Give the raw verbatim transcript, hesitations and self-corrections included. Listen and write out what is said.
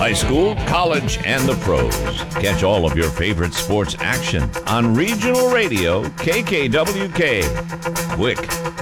high school, college, and the pros. Catch all of your favorite sports action on Regional Radio K K W K. Quick,